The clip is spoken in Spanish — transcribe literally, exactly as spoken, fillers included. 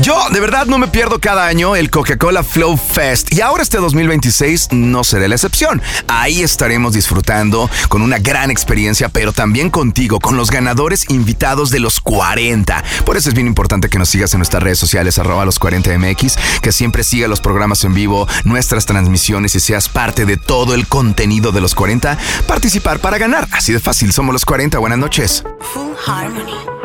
Yo de verdad no me pierdo cada año el Coca-Cola Flow Fest y ahora este dos mil veintiséis no será la excepción. Ahí estaremos disfrutando con una gran experiencia, pero también contigo, con los ganadores invitados de los cuarenta. Por eso es bien importante que nos sigas en nuestras redes sociales, arroba los cuarenta M X, que siempre siga los programas en vivo, nuestras transmisiones y seas parte de todo el contenido de los cuarenta. Participar para ganar. Así de fácil, somos los cuarenta. Buenas noches. Full Harmony.